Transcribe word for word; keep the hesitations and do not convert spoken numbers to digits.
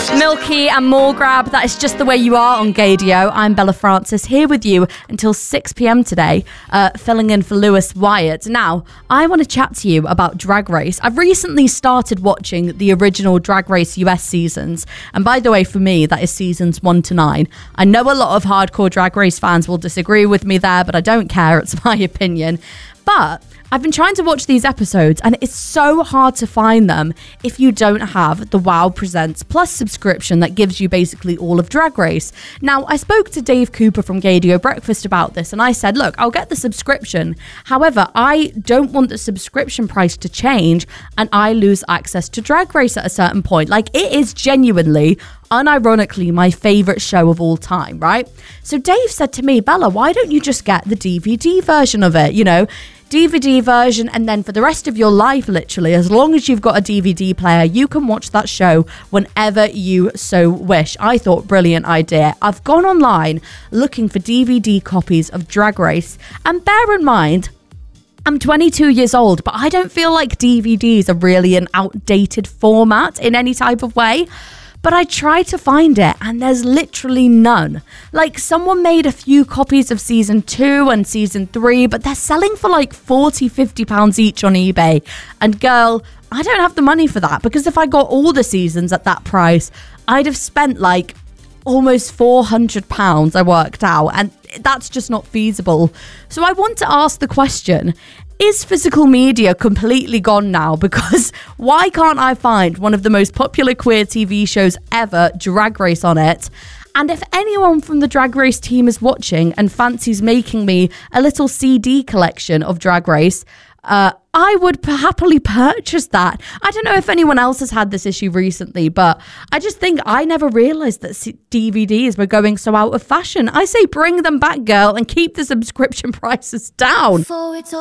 Milky and More Grab, that is just the way you are on Gaydio. I'm Bella Francis, here with you until six p.m. today, uh, filling in for Lewis Wyatt. Now, I want to chat to you about Drag Race. I've recently started watching the original Drag Race U S seasons. And by the way, for me, that is seasons one to nine. I know a lot of hardcore Drag Race fans will disagree with me there, but I don't care. It's my opinion. But I've been trying to watch these episodes and it's so hard to find them if you don't have the Wow Presents Plus subscription that gives you basically all of Drag Race. Now, I spoke to Dave Cooper from Gaydio Breakfast about this and I said, look, I'll get the subscription. However, I don't want the subscription price to change and I lose access to Drag Race at a certain point. Like, it is genuinely, unironically, my favourite show of all time, right? So Dave said to me, Bella, why don't you just get the D V D version of it, you know? D V D version, and then for the rest of your life, literally, as long as you've got a D V D player, you can watch that show whenever you so wish. I thought, brilliant idea. I've gone online looking for D V D copies of Drag Race, and bear in mind, I'm twenty-two years old, but I don't feel like D V Ds are really an outdated format in any type of way. But I tried to find it and there's literally none. Like, someone made a few copies of season two and season three, but they're selling for like forty, fifty pounds each on eBay. And girl, I don't have the money for that, because if I got all the seasons at that price, I'd have spent like almost four hundred pounds, I worked out, and that's just not feasible. So I want to ask the question, is physical media completely gone now? Because why can't I find one of the most popular queer T V shows ever, Drag Race, on it? And if anyone from the Drag Race team is watching and fancies making me a little C D collection of Drag Race, uh, I would happily purchase that. I don't know if anyone else has had this issue recently, but I just think I never realised that C- D V Ds were going so out of fashion. I say bring them back, girl, and keep the subscription prices down.